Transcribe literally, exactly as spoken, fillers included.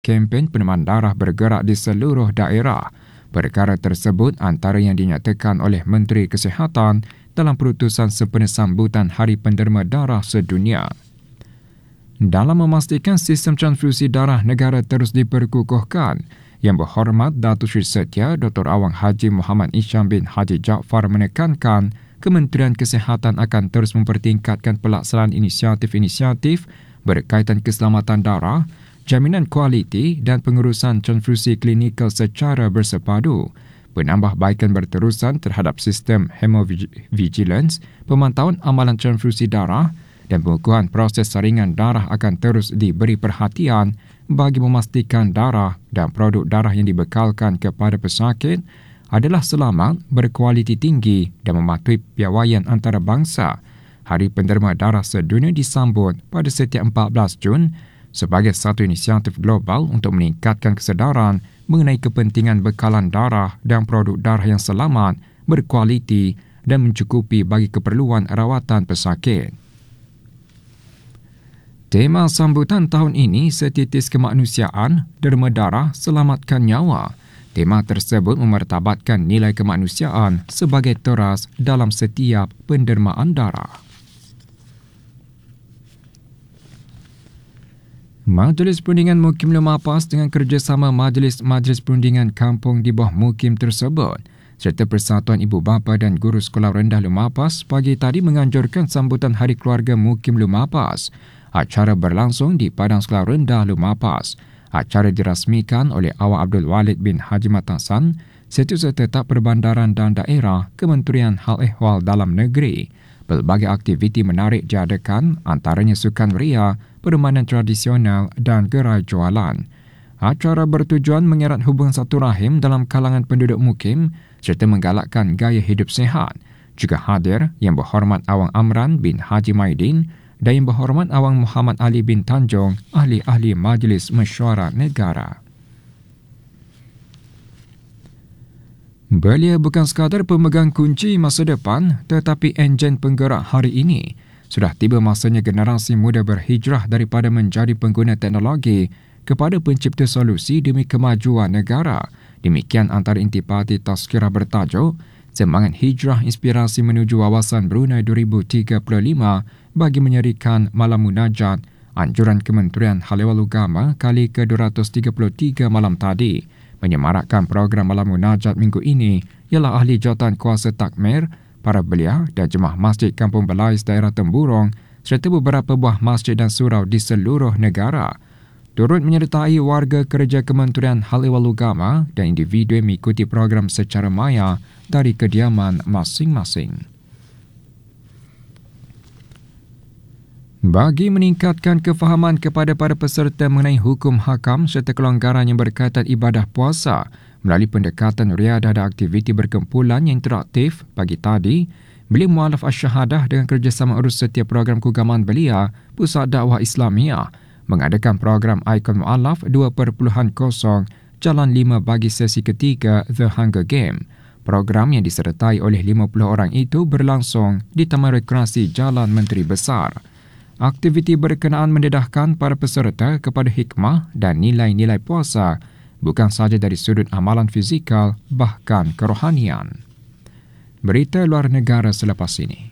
kempen peneman darah bergerak di seluruh daerah. Perkara tersebut antara yang dinyatakan oleh Menteri Kesihatan dalam perutusan sempena sambutan Hari Penderma Darah Sedunia. Dalam memastikan sistem transfusi darah negara terus diperkukuhkan, Yang Berhormat Datuk Seri Setia Doktor Awang Haji Muhammad Isham bin Haji Jaafar menekankan Kementerian Kesihatan akan terus mempertingkatkan pelaksanaan inisiatif-inisiatif berkaitan keselamatan darah, jaminan kualiti dan pengurusan transfusi klinikal secara bersepadu, penambahbaikan berterusan terhadap sistem hemovigilance, pemantauan amalan transfusi darah dan pengukuhan proses saringan darah akan terus diberi perhatian bagi memastikan darah dan produk darah yang dibekalkan kepada pesakit adalah selamat, berkualiti tinggi dan mematuhi piawaian antarabangsa. Hari Penderma Darah Sedunia disambut pada setiap empat belas Jun sebagai satu inisiatif global untuk meningkatkan kesedaran mengenai kepentingan bekalan darah dan produk darah yang selamat, berkualiti dan mencukupi bagi keperluan rawatan pesakit. Tema sambutan tahun ini setitis kemanusiaan, derma darah, selamatkan nyawa. Tema tersebut memartabatkan nilai kemanusiaan sebagai teras dalam setiap pendermaan darah. Majlis Perundingan Mukim Lumapas dengan kerjasama Majlis-Majlis Perundingan Kampung di bawah Mukim tersebut serta Persatuan Ibu Bapa dan Guru Sekolah Rendah Lumapas pagi tadi menganjurkan sambutan Hari Keluarga Mukim Lumapas. Acara berlangsung di Padang Sekolah Rendah Lumapas. Acara dirasmikan oleh Awang Abdul Walid bin Haji Matasan, Setiausaha Tetap Perbandaran dan Daerah Kementerian Hal Ehwal Dalam Negeri. Pelbagai aktiviti menarik diadakan, antaranya sukan ria, permainan tradisional dan gerai jualan. Acara bertujuan mengerat hubungan satu rahim dalam kalangan penduduk mukim serta menggalakkan gaya hidup sihat. Juga hadir Yang Berhormat Awang Amran bin Haji Maidin dan Yang Berhormat Awang Muhammad Ali bin Tanjung, ahli-ahli Majlis Mesyuarat Negara. Belia bukan sekadar pemegang kunci masa depan tetapi enjin penggerak hari ini. Sudah tiba masanya generasi muda berhijrah daripada menjadi pengguna teknologi kepada pencipta solusi demi kemajuan negara. Demikian antara intipati tazkirah bertajuk Semangat Hijrah Inspirasi Menuju Wawasan Brunei dua ribu tiga puluh lima bagi menyerikan Malam Munajat, anjuran Kementerian Hal Ehwal Agama kali ke dua ratus tiga puluh tiga malam tadi. Menyemarakkan program Malam Munajat minggu ini ialah ahli jawatan kuasa takmir, para belia dan jemaah masjid Kampung Belais daerah Temburong serta beberapa buah masjid dan surau di seluruh negara. Turut menyertai warga kerja Kementerian Hal Ehwal Agama dan individu yang mengikuti program secara maya dari kediaman masing-masing. Bagi meningkatkan kefahaman kepada para peserta mengenai hukum hakam serta kelonggaran yang berkaitan ibadah puasa melalui pendekatan riadah dan aktiviti berkumpulan yang interaktif, pagi tadi, Beliau Mualaf Asy-Syahadah dengan kerjasama urus setiap program keagamaan belia, Pusat Dakwah Islamiah, mengadakan program Ikon Mualaf dua titik kosong Jalan lima bagi sesi ketiga The Hunger Game. Program yang disertai oleh lima puluh orang itu berlangsung di Taman Rekreasi Jalan Menteri Besar. Aktiviti berkenaan mendedahkan para peserta kepada hikmah dan nilai-nilai puasa, bukan sahaja dari sudut amalan fizikal, bahkan kerohanian. Berita luar negara selepas ini.